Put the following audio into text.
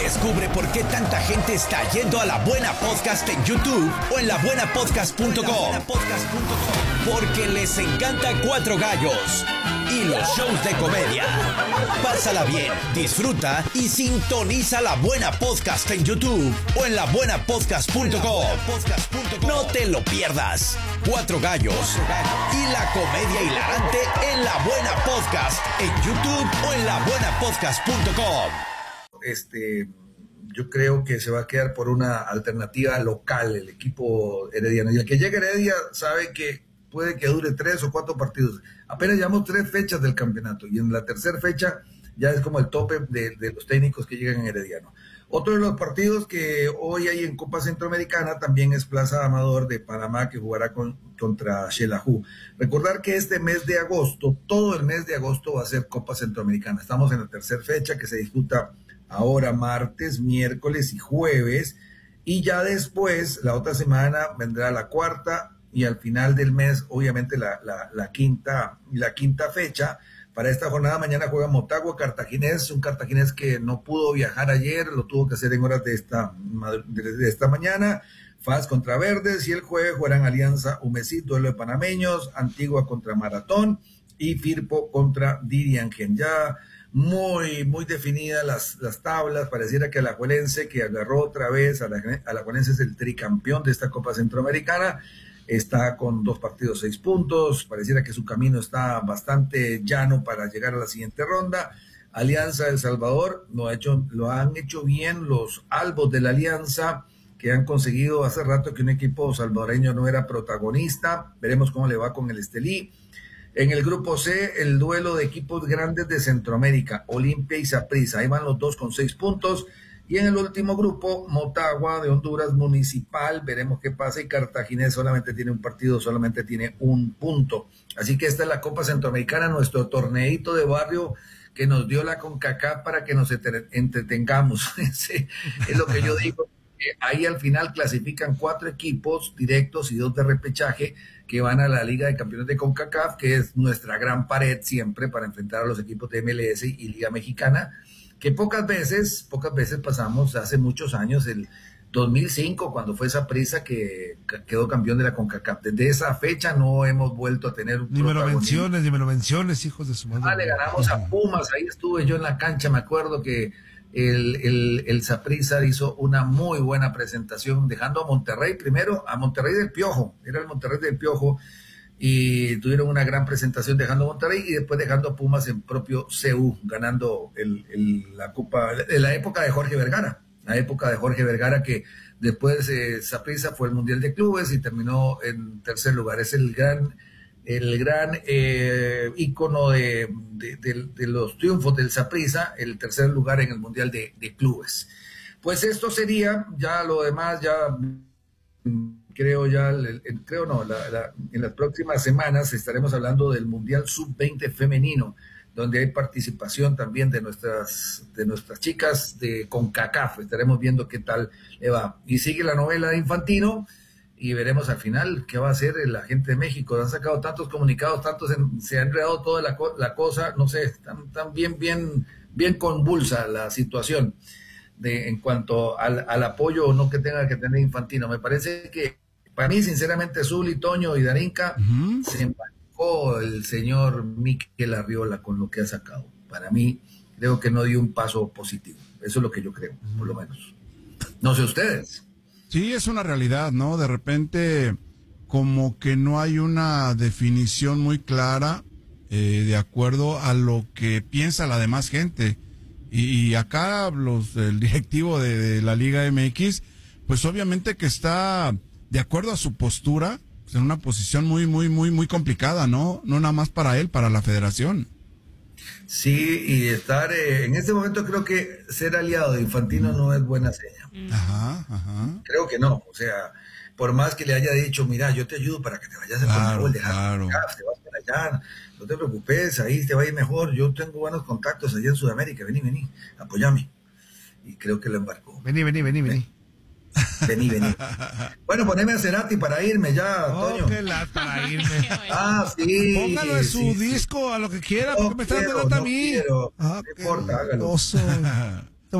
Descubre por qué tanta gente está yendo a La Buena Podcast en YouTube o en labuenapodcast.com. Porque les encanta Cuatro Gallos y los shows de comedia. Pásala bien, disfruta y sintoniza La Buena Podcast en YouTube o en labuenapodcast.com. No te lo pierdas. Cuatro Gallos y la comedia hilarante en La Buena Podcast en YouTube o en labuenapodcast.com. Yo creo que se va a quedar por una alternativa local el equipo herediano. Y el que llegue a Heredia sabe que puede que dure 3 o 4 partidos. Apenas llevamos 3 fechas del campeonato y en la tercera fecha ya es como el tope de los técnicos que llegan en Herediano. Otro de los partidos que hoy hay en Copa Centroamericana también es Plaza Amador de Panamá, que jugará contra Xelajú. Recordar que este mes de agosto, todo el mes de agosto va a ser Copa Centroamericana. Estamos en la tercera fecha que se disputa ahora martes, miércoles y jueves, y ya después, la otra semana, vendrá la cuarta, y al final del mes, obviamente, la quinta fecha. Para esta jornada mañana juega Motagua Cartaginés, un Cartaginés que no pudo viajar ayer, lo tuvo que hacer en horas de esta mañana. FAS contra Verdes, y el jueves jugarán Alianza Humesit, duelo de panameños, Antigua contra Maratón y Firpo contra Diriangen. Ya muy definidas las tablas. Pareciera que Alajuelense, que agarró otra vez, Alajuelense es el tricampeón de esta Copa Centroamericana, está con 2 partidos, 6 puntos, pareciera que su camino está bastante llano para llegar a la siguiente ronda. Alianza El Salvador lo han hecho bien los albos de la Alianza, que han conseguido hace rato que un equipo salvadoreño no era protagonista. Veremos cómo le va con el Estelí. En el grupo C, el duelo de equipos grandes de Centroamérica, Olimpia y Saprissa, ahí van los 2 con 6 puntos. Y en el último grupo, Motagua de Honduras, Municipal, veremos qué pasa, y Cartaginés solamente tiene un partido, solamente tiene 1 punto. Así que esta es la Copa Centroamericana, nuestro torneito de barrio que nos dio la CONCACAF para que nos entretengamos. Es lo que yo digo. Ahí al final clasifican 4 equipos directos y 2 de repechaje que van a la Liga de Campeones de CONCACAF, que es nuestra gran pared siempre para enfrentar a los equipos de MLS y Liga Mexicana, que pocas veces pasamos. Hace muchos años, el 2005, cuando fue Saprissa que quedó campeón de la CONCACAF. Desde esa fecha no hemos vuelto a tener un protagonismo. Ni me lo menciones, hijos de su madre. Le ganamos a Pumas, ahí estuve yo en la cancha, me acuerdo que el Saprissa hizo una muy buena presentación, dejando a Monterrey primero, a Monterrey del Piojo, era el Monterrey del Piojo, y tuvieron una gran presentación dejando a Monterrey y después dejando a Pumas en propio CU, ganando la Copa, en la época de Jorge Vergara, que después Saprissa fue el Mundial de Clubes y terminó en tercer lugar. Es el gran ícono de los triunfos del Saprissa, el tercer lugar en el Mundial de Clubes. Pues esto sería, ya lo demás, ya en las próximas semanas estaremos hablando del Mundial Sub-20 femenino, donde hay participación también de nuestras chicas de CONCACAF. Estaremos viendo qué tal le va. Y sigue la novela de Infantino, y veremos al final qué va a hacer la gente de México. Han sacado tantos comunicados, se ha enredado toda la cosa, no sé, están bien convulsa la situación en cuanto al apoyo o no que tenga que tener Infantino. Me parece que, para mí, sinceramente, Zuli, Toño y Darinka, se embarcó el señor Mikel Arriola con lo que ha sacado. Para mí, creo que no dio un paso positivo. Eso es lo que yo creo, por lo menos. No sé ustedes. Sí, es una realidad, ¿no? De repente, como que no hay una definición muy clara de acuerdo a lo que piensa la demás gente. Y acá el directivo de la Liga MX, pues obviamente que está de acuerdo a su postura, pues en una posición muy complicada, ¿no? No nada más para él, para la federación. Sí, y estar en este momento, creo que ser aliado de Infantino no es buena seña. Ajá. Creo que no, o sea, por más que le haya dicho, mira, yo te ayudo para que te vayas a Conmebol, te vas para allá, no te preocupes, ahí te va a ir mejor, yo tengo buenos contactos allá en Sudamérica, vení, apóyame. Y creo que lo embarcó. Vení. Vení. Bueno, poneme a Cerati para irme ya, Toño. Para irme. Sí. Póngalo en su disco, a lo que quiera, porque me está dando lata a mí. No importa, hágalo.